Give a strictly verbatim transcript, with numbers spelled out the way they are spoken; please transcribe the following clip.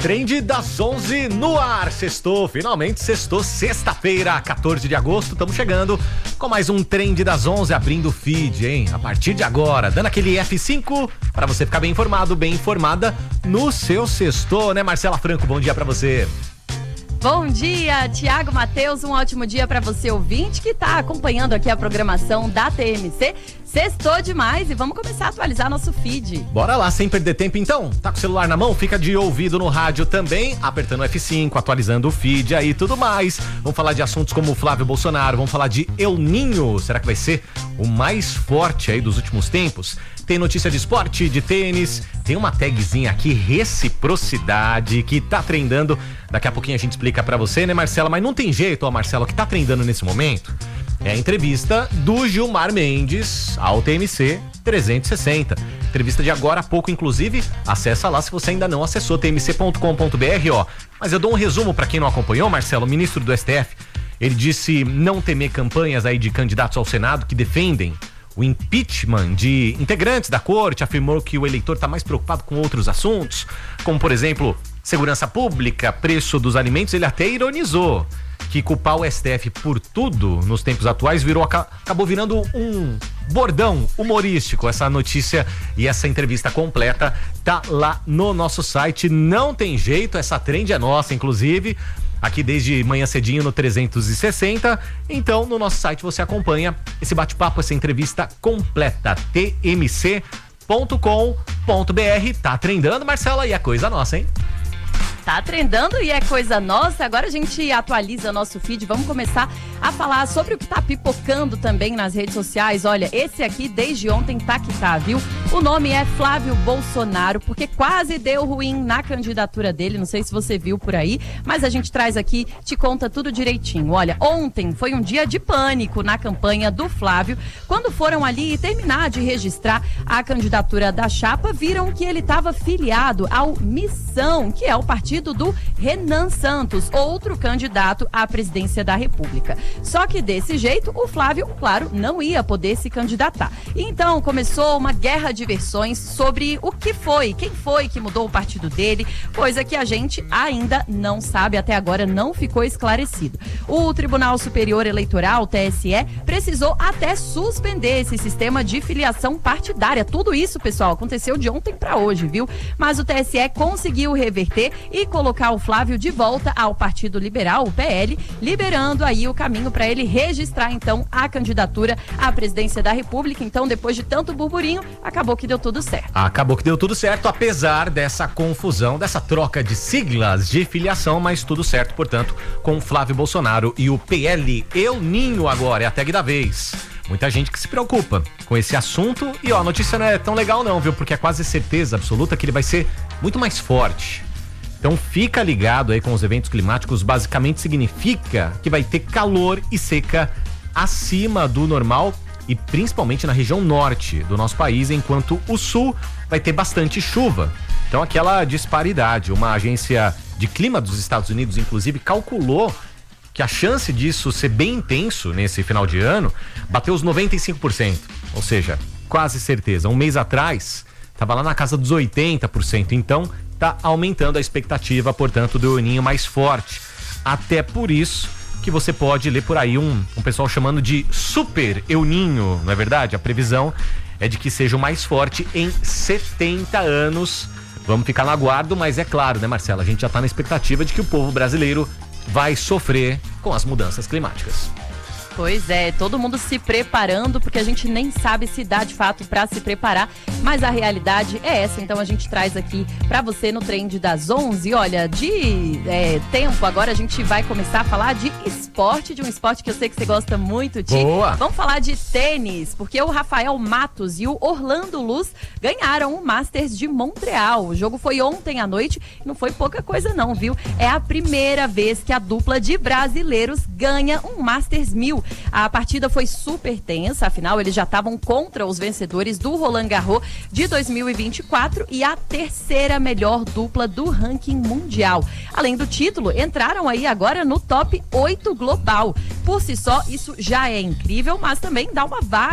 Trend das onze no ar, sextou, finalmente sextou, sexta-feira, quatorze de agosto, estamos chegando com mais um Trend das onze, abrindo o feed, hein? A partir de agora, dando aquele F cinco para você ficar bem informado, bem informada no seu sextou, né, Marcela Franco? Bom dia para você. Bom dia, Tiago Matheus, um ótimo dia para você ouvinte que está acompanhando aqui a programação da T M C. Sextou demais e vamos começar a atualizar nosso feed. Bora lá, sem perder tempo então. Tá com o celular na mão? Fica de ouvido no rádio também, apertando F cinco, atualizando o feed aí e tudo mais. Vamos falar de assuntos como o Flávio Bolsonaro, vamos falar de El Ninho. Será que vai ser o mais forte aí dos últimos tempos? Tem notícia de esporte, de tênis, tem uma tagzinha aqui, reciprocidade, que tá trendando. Daqui a pouquinho a gente explica pra você, né, Marcela? Mas não tem jeito, ó, Marcela, o que tá trendando nesse momento é a entrevista do Gilmar Mendes ao T M C trezentos e sessenta. Entrevista de agora há pouco, inclusive, acessa lá se você ainda não acessou, t m c ponto com ponto b r, ó. Mas eu dou um resumo pra quem não acompanhou, Marcelo, o ministro do S T F, ele disse não temer campanhas aí de candidatos ao Senado que defendem o impeachment de integrantes da corte, afirmou que o eleitor está mais preocupado com outros assuntos, como, por exemplo, segurança pública, preço dos alimentos. Ele até ironizou que culpar o S T F por tudo nos tempos atuais virou, acabou virando um bordão humorístico. Essa notícia e essa entrevista completa tá lá no nosso site. Não tem jeito, essa trend é nossa, inclusive, aqui desde manhã cedinho no trezentos e sessenta. Então, no nosso site você acompanha esse bate-papo, essa entrevista completa. t m c ponto com ponto b r. Tá trendando, Marcela, e é coisa nossa, hein? Tá trendando e é coisa nossa. Agora a gente atualiza nosso feed. Vamos começar a falar sobre o que tá pipocando também nas redes sociais. Olha, esse aqui desde ontem tá que tá, viu? O nome é Flávio Bolsonaro, porque quase deu ruim na candidatura dele. Não sei se você viu por aí, mas a gente traz aqui, te conta tudo direitinho. Olha, ontem foi um dia de pânico na campanha do Flávio. Quando foram ali terminar de registrar a candidatura da chapa, viram que ele estava filiado ao Missão, que é o partido do Renan Santos, outro candidato à presidência da República. Só que desse jeito, o Flávio, claro, não ia poder se candidatar. Então começou uma guerra de versões sobre o que foi, quem foi que mudou o partido dele, coisa que a gente ainda não sabe, até agora não ficou esclarecido. O Tribunal Superior Eleitoral, T S E, precisou até suspender esse sistema de filiação partidária. Tudo isso, pessoal, aconteceu de ontem para hoje, viu? Mas o T S E conseguiu reverter e colocar o Flávio de volta ao Partido Liberal, o P L, liberando aí o caminho para ele registrar então a candidatura à presidência da República. Então, depois de tanto burburinho, acabou que deu tudo certo. Acabou que deu tudo certo, apesar dessa confusão, dessa troca de siglas de filiação, mas tudo certo, portanto, com Flávio Bolsonaro e o P L. El Ninho agora é a tag da vez. Muita gente que se preocupa com esse assunto e ó, a notícia não é tão legal não, viu? Porque é quase certeza absoluta que ele vai ser muito mais forte. Então fica ligado aí com os eventos climáticos, basicamente significa que vai ter calor e seca acima do normal e principalmente na região norte do nosso país, enquanto o sul vai ter bastante chuva. Então aquela disparidade, uma agência de clima dos Estados Unidos inclusive calculou que a chance disso ser bem intenso nesse final de ano bateu os noventa e cinco por cento, ou seja, quase certeza. Um mês atrás estava lá na casa dos oitenta por cento, então tá aumentando a expectativa, portanto, do El Ninho mais forte. Até por isso que você pode ler por aí um, um pessoal chamando de Super El Ninho, não é verdade? A previsão é de que seja o mais forte em setenta anos. Vamos ficar no aguardo, mas é claro, né, Marcela? A gente já tá na expectativa de que o povo brasileiro vai sofrer com as mudanças climáticas. Pois é, todo mundo se preparando, porque a gente nem sabe se dá de fato para se preparar, mas a realidade é essa. Então a gente traz aqui para você no Trend das onze. Olha, de é, tempo agora a gente vai começar a falar de esporte, de um esporte que eu sei que você gosta muito, Ti. Boa! Vamos falar de tênis, porque o Rafael Matos e o Orlando Luz ganharam o Masters de Montreal. O jogo foi ontem à noite e não foi pouca coisa não, viu? É a primeira vez que a dupla de brasileiros ganha um Masters mil. A partida foi super tensa, afinal eles já estavam contra os vencedores do Roland Garros de dois mil e vinte e quatro e a terceira melhor dupla do ranking mundial. Além do título, entraram aí agora no top oito global. Por si só, isso já é incrível, mas também dá uma vaga